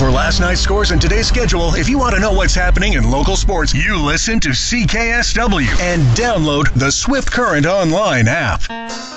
For last night's scores and today's schedule, if you want to know what's happening in local sports, you listen to CKSW and download the Swift Current Online app.